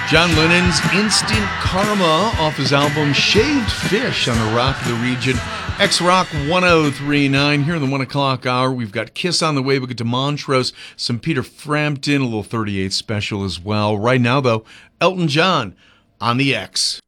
John Lennon's Instant Karma off his album Shaved Fish on the Rock of the Region. X-Rock 1039 here in the 1 o'clock hour. We've got Kiss on the way. We'll get to Montrose, some Peter Frampton, a little 38 special as well. Right now, though, Elton John on the X.